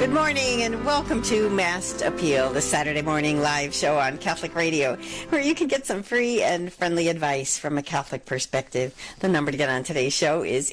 Good morning and welcome to Massed Appeal, the Saturday morning live show on Catholic Radio, where you can get some free and friendly advice from a Catholic perspective. The number to get on today's show is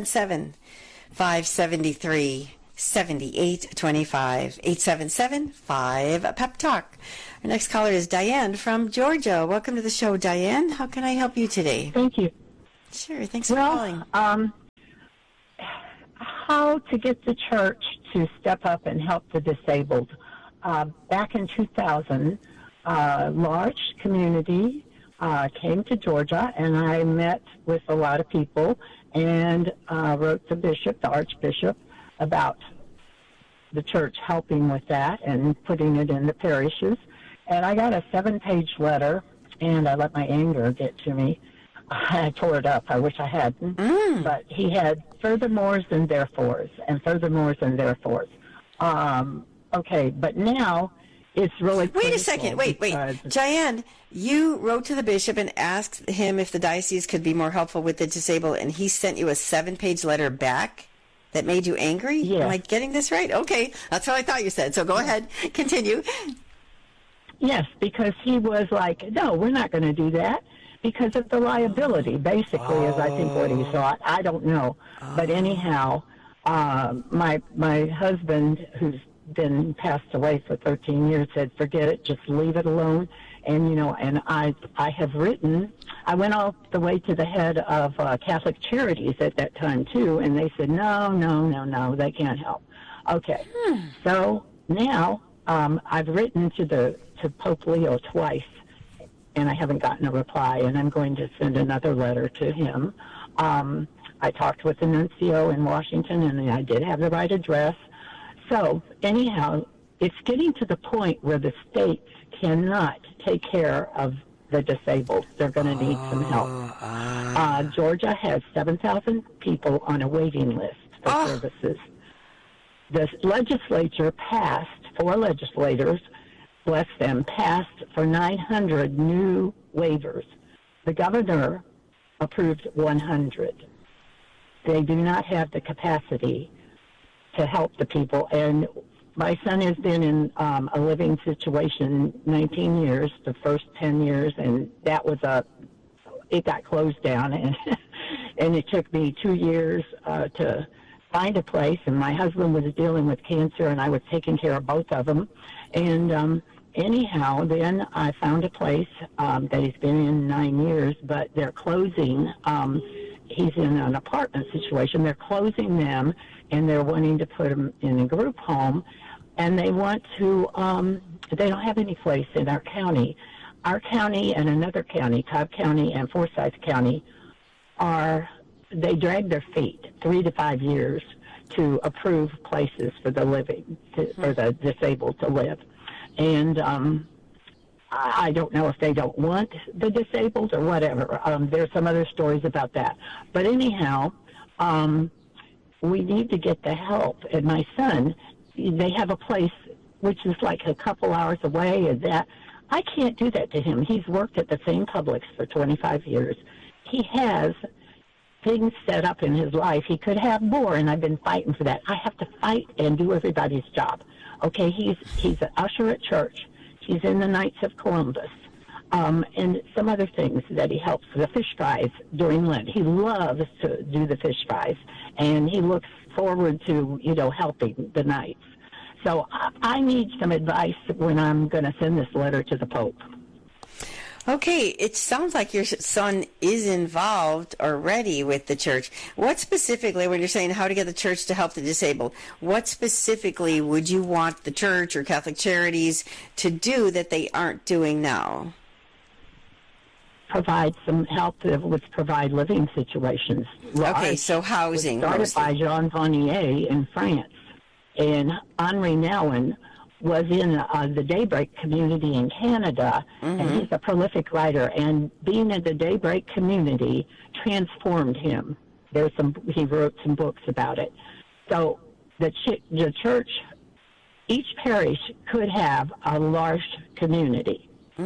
877-573-7825, 877-5-PEP-TALK. Our next caller is Diane from Georgia. Welcome to the show, Diane. How can I help you today? Thank you. Sure, thanks for calling. How to get the church to step up and help the disabled. Back in 2000, a large community came to Georgia, and I met with a lot of people and wrote the Archbishop, about the church helping with that and putting it in the parishes. And I got a 7-page letter, and I let my anger get to me. I tore it up. I wish I hadn't. But he had furthermores and therefores, and furthermores and therefores. Okay, but now it's really... Wait a second. Wait. Diane, you wrote to the bishop and asked him if the diocese could be more helpful with the disabled, and he sent you a 7-page letter back that made you angry? Yes. Am I getting this right? Okay, that's what I thought you said. So go ahead. Continue. Yes, because he was like, no, we're not going to do that. Because of the liability, basically, is I think what he thought. I don't know. But anyhow, my husband, who's been passed away for 13 years, said, forget it, just leave it alone. And, and I have written, I went all the way to the head of Catholic Charities at that time, too, and they said, no, they can't help. Okay. So now I've written to Pope Leo twice, and I haven't gotten a reply, and I'm going to send another letter to him. I talked with the nuncio in Washington, and I did have the right address. So, anyhow, it's getting to the point where the states cannot take care of the disabled. They're going to need some help. Georgia has 7,000 people on a waiting list for services. The legislature passed, 4 legislators, bless them, passed for 900 new waivers. The governor approved 100. They do not have the capacity to help the people. And my son has been in a living situation 19 years, the first 10 years, and that was it got closed down. And it took me 2 years to find a place, and my husband was dealing with cancer, and I was taking care of both of them. And anyhow, then I found a place that he's been in 9 years, but they're closing. He's in an apartment situation. They're closing them, and they're wanting to put him in a group home, and they want to, they don't have any place in our county. Our county and another county, Cobb County and Forsyth County, they drag their feet 3 to 5 years to approve places for the living, for the disabled to live. And I don't know if they don't want the disabled or whatever. There's some other stories about that. But anyhow, we need to get the help. And my son, they have a place which is like a couple hours away, and that I can't do that to him. He's worked at the same Publix for 25 years. He has things set up in his life. He could have more, and I've been fighting for that. I have to fight and do everybody's job. Okay, he's an usher at church. He's in the Knights of Columbus, and some other things that he helps. The fish fries during Lent. He loves to do the fish fries, and he looks forward to, helping the Knights. So I need some advice when I'm going to send this letter to the Pope. Okay, it sounds like your son is involved already with the church. What specifically, when you're saying how to get the church to help the disabled, what specifically would you want the church or Catholic Charities to do that they aren't doing now? Provide some help with provide living situations. Okay, so housing. Started by Jean Vanier in France, and Henri Nouwen was in the Daybreak community in Canada, and he's a prolific writer. And being in the Daybreak community transformed him. He wrote some books about it. So the church, each parish could have a large community.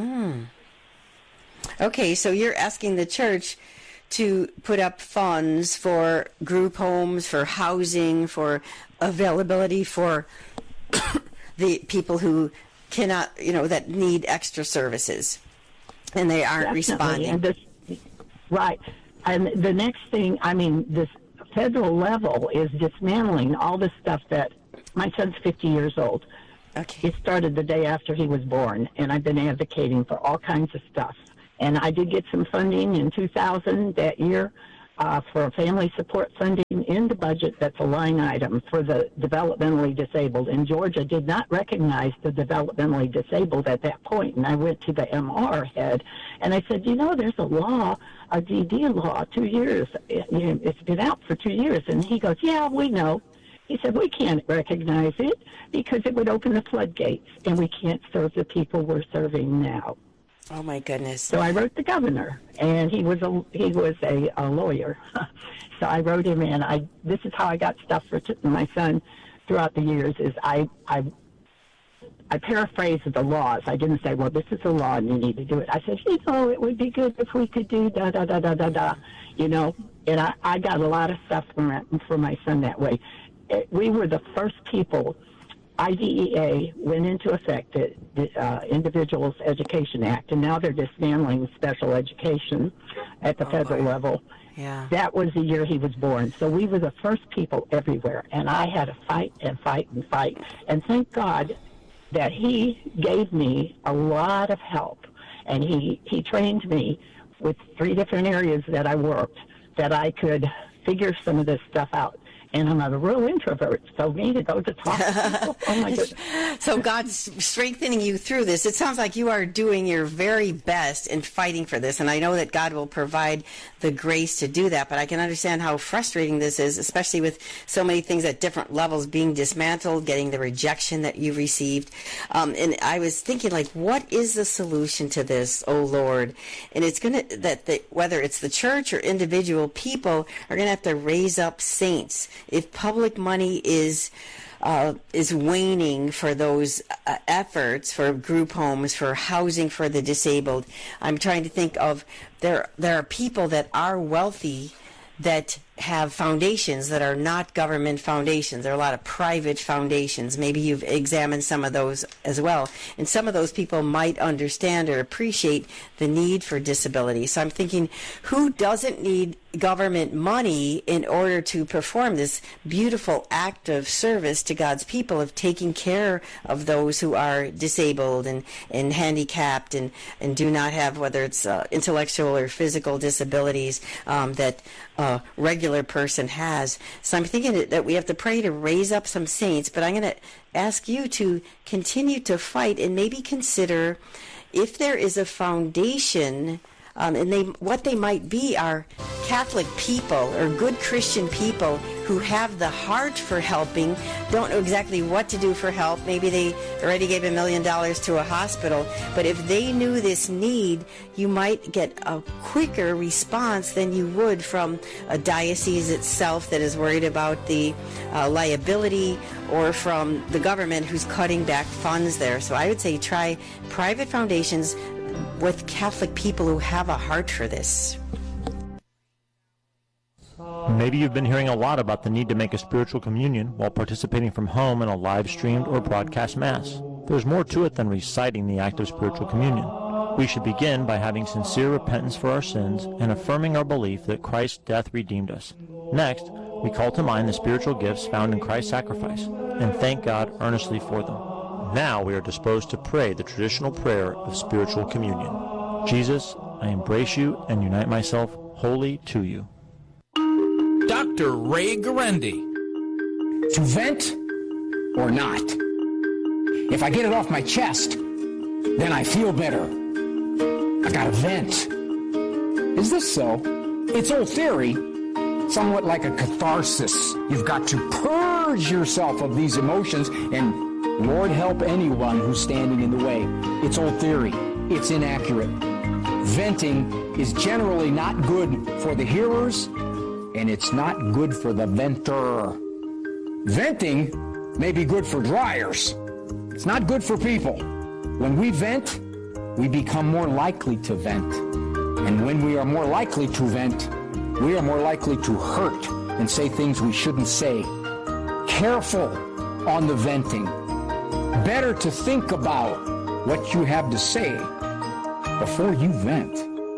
Okay, so you're asking the church to put up funds for group homes, for housing, for availability for the people who cannot, that need extra services, and they aren't responding. And right. And the next thing, this federal level is dismantling all the stuff that my son's 50 years old. Okay. It started the day after he was born, and I've been advocating for all kinds of stuff. And I did get some funding in 2000 that year for family support funding in the budget. That's a line item for the developmentally disabled. And Georgia did not recognize the developmentally disabled at that point. And I went to the MR head, and I said, there's a law, a DD law, 2 years. It's been out for 2 years. And he goes, yeah, we know. He said, we can't recognize it because it would open the floodgates, and we can't serve the people we're serving now. Oh, my goodness. So I wrote the governor, and he was a lawyer. So I wrote him, and this is how I got stuff for my son throughout the years, is I paraphrased the laws. I didn't say, well, this is a law, and you need to do it. I said, it would be good if we could do da-da-da-da-da-da, And I got a lot of stuff for my son that way. We were the first people. IDEA went into effect, the Individuals Education Act, and now they're dismantling special education at the federal level. Yeah. That was the year he was born. So we were the first people everywhere, and I had to fight and fight and fight. And thank God that he gave me a lot of help, and he trained me with 3 different areas that I worked, that I could figure some of this stuff out. And I'm a real introvert, so me to go to talk to people, oh my goodness. So God's strengthening you through this. It sounds like you are doing your very best in fighting for this, and I know that God will provide the grace to do that, but I can understand how frustrating this is, especially with so many things at different levels being dismantled, getting the rejection that you received. And I was thinking, what is the solution to this, oh Lord? And it's going to, whether it's the church or individual people, are going to have to raise up saints. If public money is waning for those efforts for group homes, for housing for the disabled, I'm trying to think of there are people that are wealthy that have foundations that are not government foundations. There are a lot of private foundations. Maybe you've examined some of those as well. And some of those people might understand or appreciate the need for disability. So I'm thinking, who doesn't need government money in order to perform this beautiful act of service to God's people of taking care of those who are disabled and handicapped and do not have, whether it's intellectual or physical disabilities that a regular person has. So I'm thinking that we have to pray to raise up some saints, but I'm going to ask you to continue to fight and maybe consider if there is a foundation, and what they might be are Catholic people or good Christian people who have the heart for helping, don't know exactly what to do for help. Maybe they already gave $1 million to a hospital, but if they knew this need, you might get a quicker response than you would from a diocese itself that is worried about the liability, or from the government who's cutting back funds there. So I would say try private foundations with Catholic people who have a heart for this. Maybe you've been hearing a lot about the need to make a spiritual communion while participating from home in a live-streamed or broadcast Mass. There's more to it than reciting the act of spiritual communion. We should begin by having sincere repentance for our sins and affirming our belief that Christ's death redeemed us. Next, we call to mind the spiritual gifts found in Christ's sacrifice and thank God earnestly for them. Now we are disposed to pray the traditional prayer of spiritual communion. Jesus, I embrace you and unite myself wholly to you. Dr. Ray Guarendi. To vent or not? If I get it off my chest, then I feel better. I gotta vent. Is this so? It's old theory, somewhat like a catharsis. You've got to purge yourself of these emotions, and Lord help anyone who's standing in the way. It's old theory. It's inaccurate. Venting is generally not good for the hearers, and it's not good for the venter. Venting may be good for dryers. It's not good for people. When we vent, we become more likely to vent. And when we are more likely to vent, we are more likely to hurt and say things we shouldn't say. Careful on the venting. Better to think about what you have to say before you vent.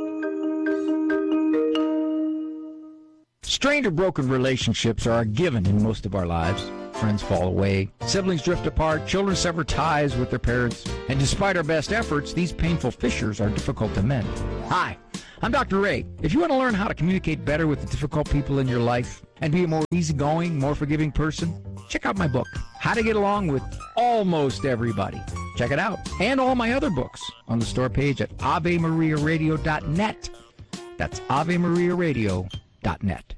Strained or broken relationships are a given in most of our lives. Friends fall away, siblings drift apart, children sever ties with their parents, and despite our best efforts, these painful fissures are difficult to mend. Hi, I'm Dr. Ray. If you want to learn how to communicate better with the difficult people in your life and be a more easygoing, more forgiving person, check out my book, How to Get Along with Almost Everybody. Check it out. And all my other books on the store page at AveMariaRadio.net. That's AveMariaRadio.net.